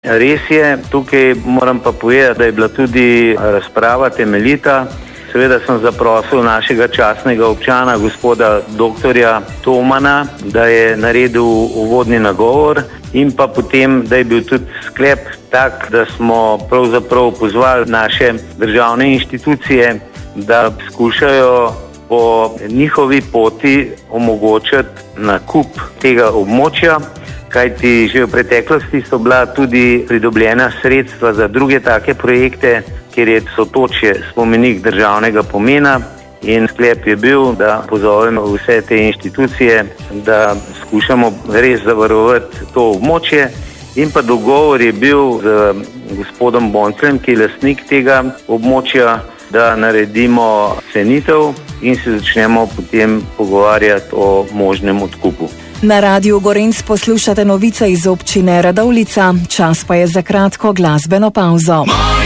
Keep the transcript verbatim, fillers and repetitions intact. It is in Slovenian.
Res je, tukaj moram pa povedati, da je bila tudi razprava temeljita. Seveda sem zaprosil našega častnega občana, gospoda doktorja Tomana, da je naredil uvodni nagovor in pa potem, da je bil tudi sklep tak, da smo pravzaprav pozvali naše državne inštitucije, da skušajo po njihovi poti omogočiti nakup tega območja, kajti že v preteklosti so bila tudi pridobljena sredstva za druge take projekte, kjer je Sotočje spomenik državnega pomena, in sklep je bil, da pozovemo vse te inštitucije, da skušamo res zavarovati to območje. In pa dogovor je bil z gospodom Boncljem, ki je lastnik tega območja, da naredimo cenitev in se začnemo potem pogovarjati o možnem odkupu. Na Radiu Gorenc poslušate novice iz občine Radovljica, čas pa je za kratko glasbeno pavzo.